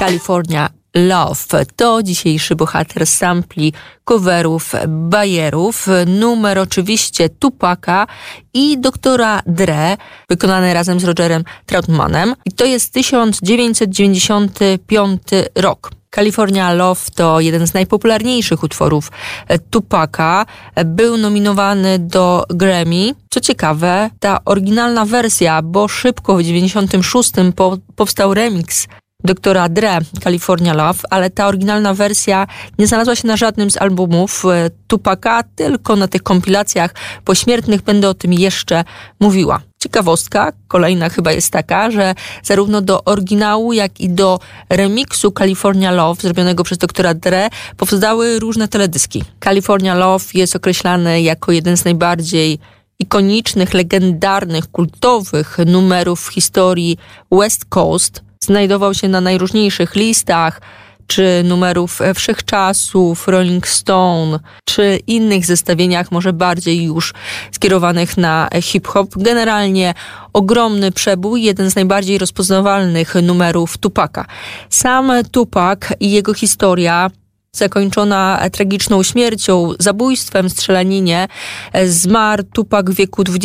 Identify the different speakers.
Speaker 1: California Love to dzisiejszy bohater sampli, coverów, bajerów. Numer oczywiście Tupaca i doktora Dre, wykonany razem z Rogerem Troutmanem. I to jest 1995 rok. California Love to jeden z najpopularniejszych utworów Tupaca. Był nominowany do Grammy. Co ciekawe, ta oryginalna wersja, bo szybko w 96 powstał remix doktora Dre, California Love, ale ta oryginalna wersja nie znalazła się na żadnym z albumów Tupaca, tylko na tych kompilacjach pośmiertnych. Będę o tym jeszcze mówiła. Ciekawostka kolejna chyba jest taka, że zarówno do oryginału, jak i do remiksu California Love zrobionego przez doktora Dre powstały różne teledyski. California Love jest określany jako jeden z najbardziej ikonicznych, legendarnych, kultowych numerów w historii West Coast. Znajdował się na najróżniejszych listach, czy numerów wszechczasów, Rolling Stone, czy innych zestawieniach, może bardziej już skierowanych na hip-hop. Generalnie ogromny przebój, jeden z najbardziej rozpoznawalnych numerów Tupaca. Sam Tupac i jego historia, zakończona tragiczną śmiercią, zabójstwem, strzelaninie, zmarł Tupac w wieku